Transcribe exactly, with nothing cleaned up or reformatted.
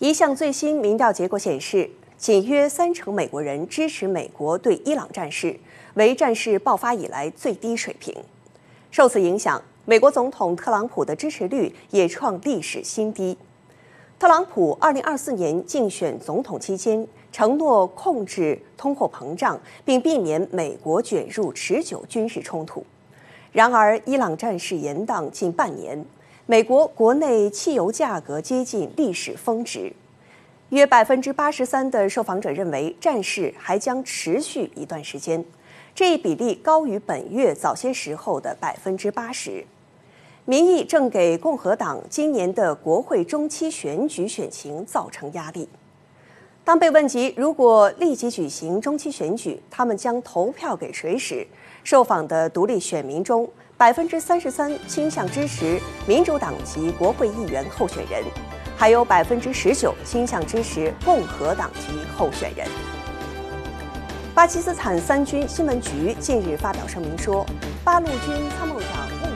一项最新民调结果显示，仅约三成美国人支持美国对伊朗战事，为战事爆发以来最低水平。受此影响，美国总统特朗普的支持率也创历史新低。特朗普二零二四年竞选总统期间承诺控制通货膨胀，并避免美国卷入持久军事冲突。然而，伊朗战事延宕近半年，美国国内汽油价格接近历史峰值。约百分之八十三的受访者认为战事还将持续一段时间，这一比例高于本月早些时候的百分之八十。民意正给共和党今年的国会中期选举选情造成压力。当被问及如果立即举行中期选举，他们将投票给谁时，受访的独立选民中，百分之三十三倾向支持民主党籍国会议员候选人，还有百分之十九倾向支持共和党籍候选人。巴基斯坦三军新闻局近日发表声明说，八路军参谋长。